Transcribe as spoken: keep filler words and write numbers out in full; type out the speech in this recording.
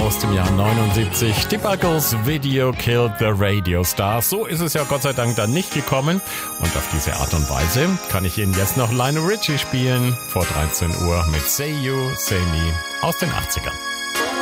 aus dem Jahr neunundsiebzig. Die Buggles, Video Killed the Radio Star. So ist es ja Gott sei Dank dann nicht gekommen. Und auf diese Art und Weise kann ich Ihnen jetzt noch Lionel Richie spielen. Vor dreizehn Uhr mit Say You, Say Me aus den achtzigern.